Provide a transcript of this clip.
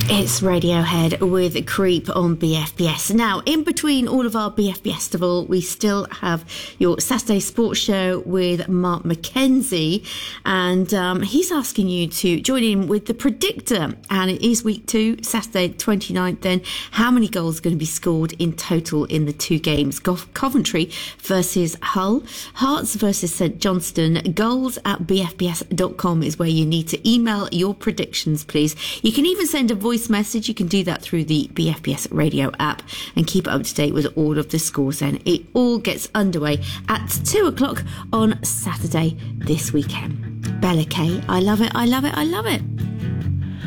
It's Radiohead with Creep on BFBS. Now, in between all of our BFBS festival, we still have your Saturday sports show with Mark McKenzie, and he's asking you to join in with the predictor. And it is week 2, Saturday 29th. Then, how many goals are going to be scored in total in the 2 games? Coventry versus Hull, Hearts versus St Johnstone. Goals at bfbs.com is where you need to email your predictions, please. You can even send a voice message. You can do that through the BFBS radio app and keep up to date with all of the scores. Then it all gets underway at 2 o'clock on Saturday this weekend. Bella Kay, I love it, I love it, I love it.